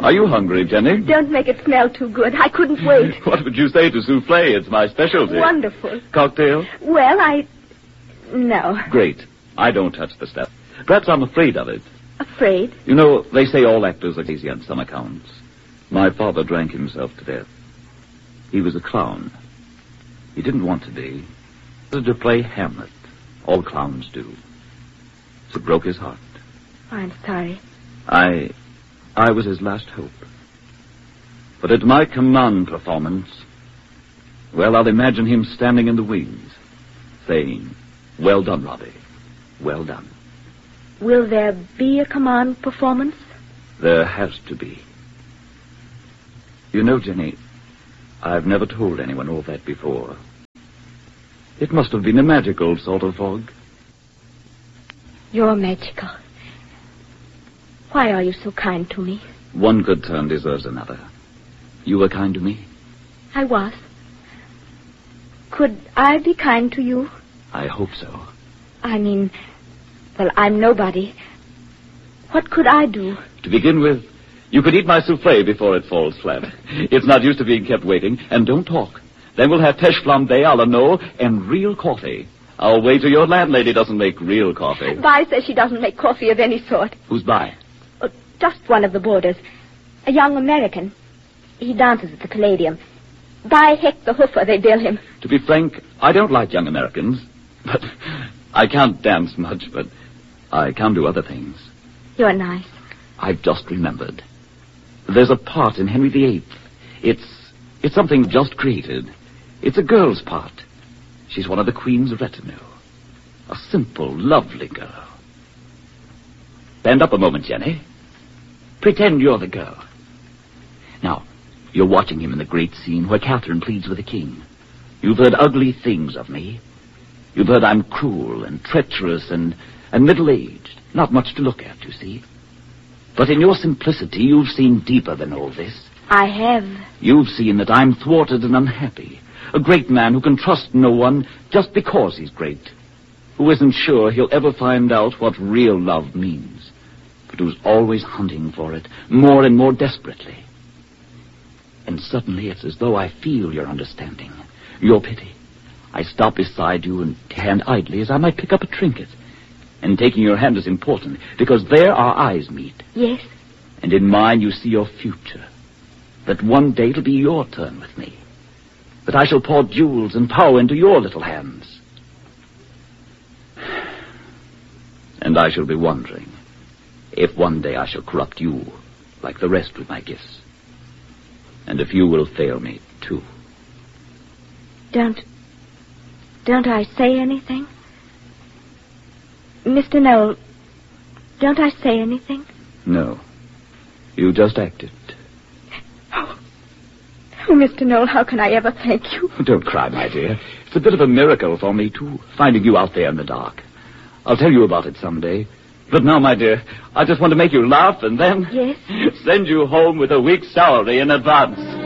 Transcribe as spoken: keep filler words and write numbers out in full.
Are you hungry, Jenny? Don't make it smell too good. I couldn't wait. What would you say to souffle? It's my specialty. Wonderful. Cocktail? Well, I... No. Great. I don't touch the stuff. Perhaps I'm afraid of it. Afraid? You know, they say all actors are crazy on some accounts. My father drank himself to death. He was a clown. He didn't want to be. He wanted to play Hamlet. All clowns do. So it broke his heart. I'm sorry. I... I was his last hope. But at my command performance, well, I'll imagine him standing in the wings, saying, "Well done, Robbie. Well done." Will there be a command performance? There has to be. You know, Jenny, I've never told anyone all that before. It must have been a magical sort of fog. You're magical. Why are you so kind to me? One good turn deserves another. You were kind to me? I was. Could I be kind to you? I hope so. I mean, well, I'm nobody. What could I do? To begin with, you could eat my souffle before it falls flat. It's not used to being kept waiting. And don't talk. Then we'll have pêche flambée à la noix and real coffee. I'll wager your landlady doesn't make real coffee. Vi says she doesn't make coffee of any sort. Who's by? Oh, just one of the boarders. A young American. He dances at the Palladium. By heck the hoofer, they bill him. To be frank, I don't like young Americans. But I can't dance much, but I can do other things. You're nice. I've just remembered. There's a part in Henry the Eighth. It's, it's something just created. It's a girl's part. She's one of the Queen's retinue. A simple, lovely girl. Stand up a moment, Jenny. Pretend you're the girl. Now, you're watching him in the great scene where Catherine pleads with the king. You've heard ugly things of me. You've heard I'm cruel and treacherous and, and middle-aged. Not much to look at, you see. But in your simplicity, you've seen deeper than all this. I have. You've seen that I'm thwarted and unhappy. A great man who can trust no one just because he's great. Who isn't sure he'll ever find out what real love means. But who's always hunting for it, more and more desperately. And suddenly it's as though I feel your understanding, your pity. I stop beside you and hand idly as I might pick up a trinket. And taking your hand is important, because there our eyes meet. Yes. And in mine you see your future. That one day it'll be your turn with me. That I shall pour jewels and power into your little hands. And I shall be wondering if one day I shall corrupt you like the rest with my gifts. And if you will fail me, too. Don't... Don't I say anything? Mister Noel, don't I say anything? No. You just acted. Oh. Oh, Mister Noel, how can I ever thank you? Don't cry, my dear. It's a bit of a miracle for me, too, finding you out there in the dark. I'll tell you about it someday. But now, my dear, I just want to make you laugh and then... Yes? Send you home with a week's salary in advance.